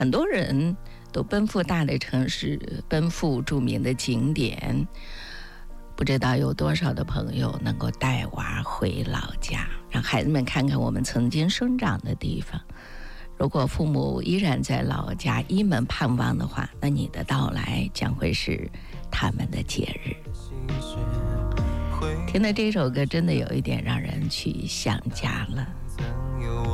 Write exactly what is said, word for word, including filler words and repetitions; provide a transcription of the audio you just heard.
很多人都奔赴大的城市，奔赴著名的景点，不知道有多少的朋友能够带娃回老家，让孩子们看看我们曾经生长的地方。如果父母依然在老家依门盼望的话，那你的到来将会是他们的节日。听了这首歌真的有一点让人去想家了。